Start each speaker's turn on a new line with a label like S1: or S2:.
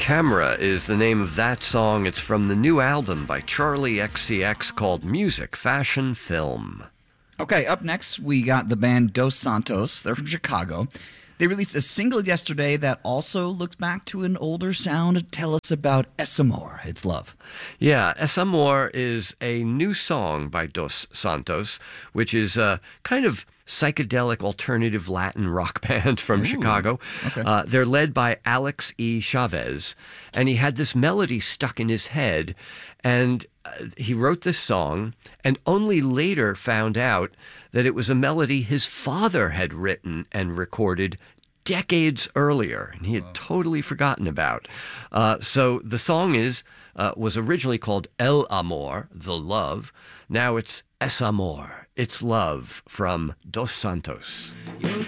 S1: Camera is the name of that song. It's from the new album by Charlie XCX called Music, Fashion, Film.
S2: Okay, up next, we got the band Dos Santos. They're from Chicago. They released a single yesterday that also looked back to an older sound. Tell us about Es Amor, It's Love.
S1: Yeah, Es Amor is a new song by Dos Santos, which is a kind of psychedelic alternative Latin rock band from Chicago.
S2: Okay.
S1: They're led by Alex E. Chavez, and he had this melody stuck in his head, and he wrote this song and only later found out that it was a melody his father had written and recorded decades earlier, and he had totally forgotten about. So the song was originally called El Amor, the love. Now it's Es Amor, it's love, from Dos Santos.